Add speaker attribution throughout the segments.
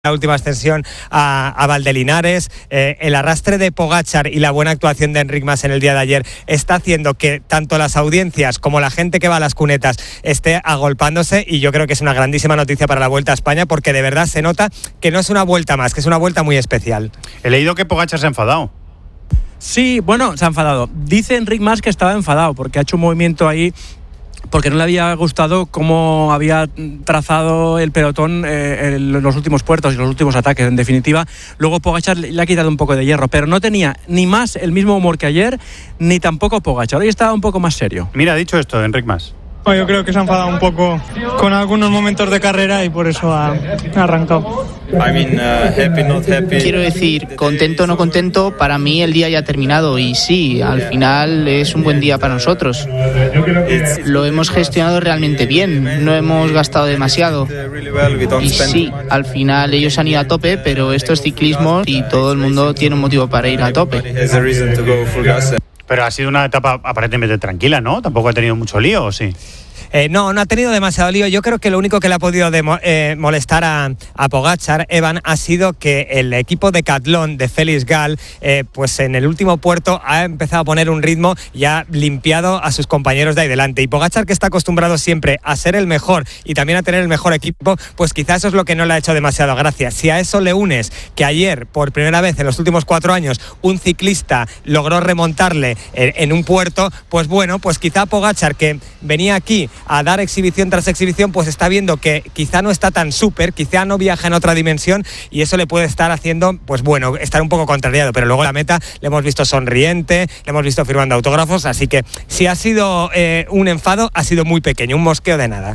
Speaker 1: la última ascensión a Valdelinares. El arrastre de Pogačar y la buena actuación de Enric Mas en el día de ayer está haciendo que tanto las audiencias como la gente que va a las cunetas esté agolpándose, y yo creo que es una grandísima noticia para la Vuelta a España, porque de verdad se nota que no es una vuelta más, que es una vuelta muy especial.
Speaker 2: He leído que Pogačar se ha enfadado.
Speaker 3: Sí, bueno, se ha enfadado. Dice Enric Mas que estaba enfadado porque ha hecho un movimiento ahí porque no le había gustado cómo había trazado el pelotón en los últimos puertos y los últimos ataques, en definitiva. Luego Pogačar le ha quitado un poco de hierro, pero no tenía ni Mas el mismo humor que ayer, ni tampoco Pogačar. Hoy estaba un poco más serio.
Speaker 2: Mira, ha dicho esto Enric Mas.
Speaker 4: Yo creo que se ha enfadado un poco con algunos momentos de carrera y por eso ha arrancado.
Speaker 5: Happy, not happy.
Speaker 6: Quiero decir, contento o no contento, para mí el día ya ha terminado y sí, al final es un buen día para nosotros. Lo hemos gestionado realmente bien, no hemos gastado demasiado. Y sí, al final ellos han ido a tope, pero esto es ciclismo y todo el mundo tiene un motivo para ir a tope.
Speaker 2: Pero ha sido una etapa aparentemente tranquila, ¿no? Tampoco ha tenido mucho lío, ¿o sí?
Speaker 1: No ha tenido demasiado lío. Yo creo que lo único que le ha podido molestar a Pogačar, Evan, ha sido que el equipo Decathlon de Félix Gall, pues en el último puerto ha empezado a poner un ritmo y ha limpiado a sus compañeros de ahí delante. Y Pogačar, que está acostumbrado siempre a ser el mejor y también a tener el mejor equipo, pues quizás eso es lo que no le ha hecho demasiado gracia. Si a eso le unes que ayer, por primera vez en los últimos 4 años, un ciclista logró remontarle en un puerto, pues bueno, pues quizá Pogačar, que venía aquí a dar exhibición tras exhibición, pues está viendo que quizá no está tan súper, quizá no viaja en otra dimensión, y eso le puede estar haciendo, pues bueno, estar un poco contrariado. Pero luego en la meta le hemos visto sonriente, le hemos visto firmando autógrafos, así que si ha sido un enfado, ha sido muy pequeño, un mosqueo de nada.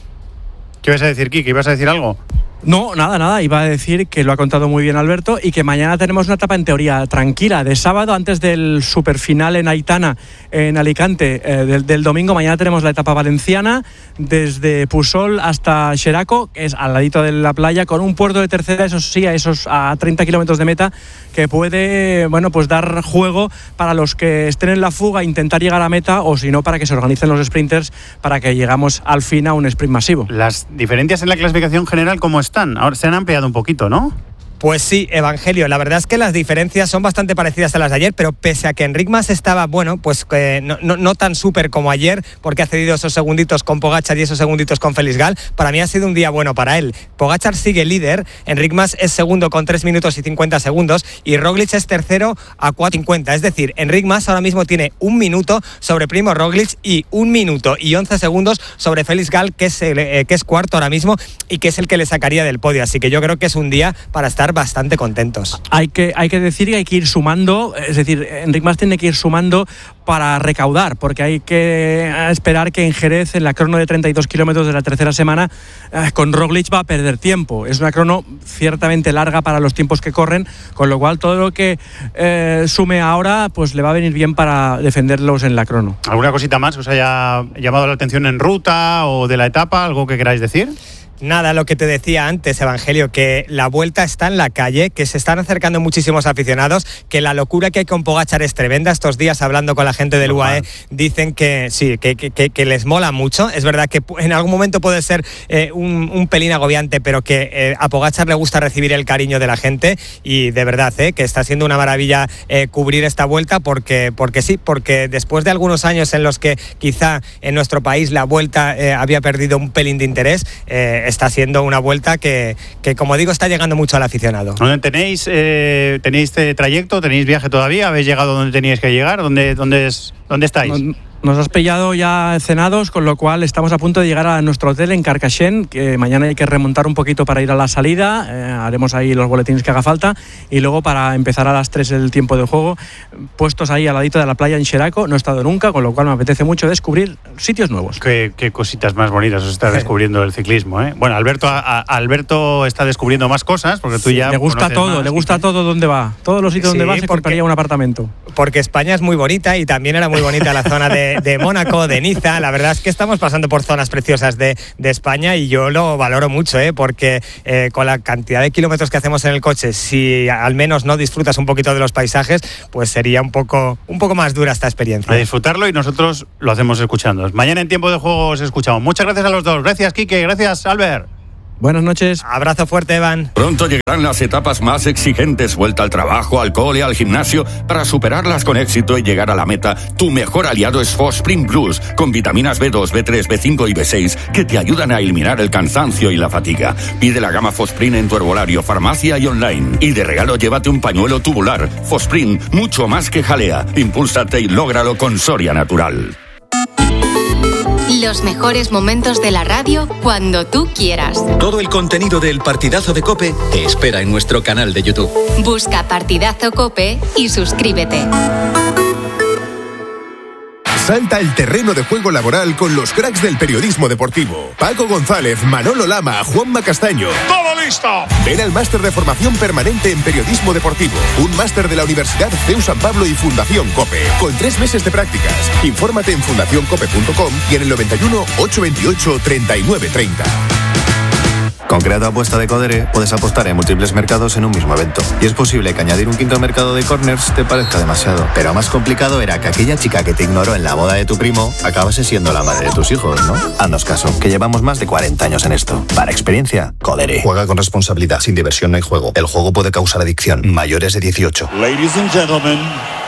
Speaker 2: ¿Qué ibas a decir, Kiki? ¿Ibas a decir algo?
Speaker 3: No, nada. Iba a decir que lo ha contado muy bien Alberto y que mañana tenemos una etapa en teoría tranquila. De sábado, antes del superfinal en Aitana, en Alicante, del domingo, mañana tenemos la etapa valenciana desde Pusol hasta Xeraco, que es al ladito de la playa, con un puerto de tercera, eso sí, a 30 kilómetros de meta, que puede, bueno, pues dar juego para los que estén en la fuga, intentar llegar a meta, o si no, para que se organicen los sprinters, para que llegamos al fin a un sprint masivo.
Speaker 2: Las diferencias en la clasificación general, ¿cómo están? Ahora se han ampliado un poquito, ¿no?
Speaker 1: Pues sí, Evangelio, la verdad es que las diferencias son bastante parecidas a las de ayer, pero pese a que Enric Mas estaba, bueno, pues no tan súper como ayer, porque ha cedido esos segunditos con Pogačar y esos segunditos con Félix Gall, para mí ha sido un día bueno para él. Pogačar sigue líder, Enric Mas es segundo con 3 minutos y 50 segundos y Roglic es tercero a 4:50, es decir, Enric Mas ahora mismo tiene 1 minuto sobre Primo Roglic y 1 minuto y 11 segundos sobre Félix Gall, que es cuarto ahora mismo y que es el que le sacaría del podio, así que yo creo que es un día para estar bastante contentos.
Speaker 3: Hay que decir que hay que ir sumando, es decir, Enric Mas tiene que ir sumando para recaudar, porque hay que esperar que en Jerez, en la crono de 32 kilómetros de la tercera semana, con Roglic va a perder tiempo. Es una crono ciertamente larga para los tiempos que corren, con lo cual todo lo que sume ahora pues le va a venir bien para defenderlos en la crono.
Speaker 2: ¿Alguna cosita más que os haya llamado la atención en ruta o de la etapa? ¿Algo que queráis decir?
Speaker 1: Nada, lo que te decía antes, Evangelio, que la Vuelta está en la calle, que se están acercando muchísimos aficionados, que la locura que hay con Pogačar es tremenda. Estos días, hablando con la gente del UAE, dicen que sí, que les mola mucho. Es verdad que en algún momento puede ser un pelín agobiante, pero que a Pogačar le gusta recibir el cariño de la gente, y de verdad que está siendo una maravilla cubrir esta Vuelta, porque sí, porque después de algunos años en los que quizá en nuestro país la Vuelta había perdido un pelín de interés, está siendo una Vuelta que, como digo, está llegando mucho al aficionado.
Speaker 2: ¿Tenéis trayecto? ¿Tenéis viaje todavía? ¿Habéis llegado donde teníais que llegar? ¿Dónde estáis?
Speaker 3: Nos has pillado ya cenados, con lo cual estamos a punto de llegar a nuestro hotel en Carcaixent, que mañana hay que remontar un poquito para ir a la salida, haremos ahí los boletines que haga falta, y luego para empezar a las 3 el tiempo de juego, puestos ahí al ladito de la playa en Xeraco. No he estado nunca, con lo cual me apetece mucho descubrir sitios nuevos.
Speaker 2: Qué cositas más bonitas os estás descubriendo del ciclismo, ¿eh? Bueno, Alberto está descubriendo más cosas, porque tú ya
Speaker 3: le gusta todo,
Speaker 2: más,
Speaker 3: le gusta todo donde va, todos los sitios donde va se compraría un apartamento.
Speaker 1: Porque España es muy bonita, y también era muy bonita la zona de Mónaco, de Niza. La verdad es que estamos pasando por zonas preciosas de España, y yo lo valoro mucho, porque con la cantidad de kilómetros que hacemos en el coche, si al menos no disfrutas un poquito de los paisajes, pues sería un poco más dura esta experiencia.
Speaker 2: A disfrutarlo, y nosotros lo hacemos escuchando. Mañana en Tiempo de Juego os escuchamos. Muchas gracias a los dos. Gracias, Quique. Gracias, Albert.
Speaker 3: Buenas noches.
Speaker 1: Abrazo fuerte, Evan.
Speaker 7: Pronto llegarán las etapas más exigentes, vuelta al trabajo, al cole, al gimnasio. Para superarlas con éxito y llegar a la meta, tu mejor aliado es Fosprin Plus, con vitaminas B2, B3, B5 y B6 que te ayudan a eliminar el cansancio y la fatiga. Pide la gama Fosprin en tu herbolario, farmacia y online. Y de regalo llévate un pañuelo tubular. Fosprin, mucho más que jalea. Impúlsate y lógralo con Soria Natural.
Speaker 8: Los mejores momentos de la radio cuando tú quieras.
Speaker 9: Todo el contenido del Partidazo de COPE te espera en nuestro canal de YouTube.
Speaker 8: Busca Partidazo COPE y suscríbete.
Speaker 10: Salta al terreno de juego laboral con los cracks del periodismo deportivo. Paco González, Manolo Lama, Juanma Castaño.
Speaker 11: ¡Todo listo!
Speaker 10: Ven al máster de formación permanente en periodismo deportivo. Un máster de la Universidad CEU San Pablo y Fundación COPE. Con 3 meses de prácticas. Infórmate en fundacioncope.com y en el 91 828 3930.
Speaker 12: Con Creato Apuesta de Codere puedes apostar en múltiples mercados en un mismo evento. Y es posible que añadir un quinto mercado de corners te parezca demasiado. Pero más complicado era que aquella chica que te ignoró en la boda de tu primo acabase siendo la madre de tus hijos, ¿no? Haznos caso, que llevamos más de 40 años en esto. Para experiencia, Codere.
Speaker 13: Juega con responsabilidad. Sin diversión no hay juego. El juego puede causar adicción. Mayores de 18.
Speaker 11: Ladies and gentlemen,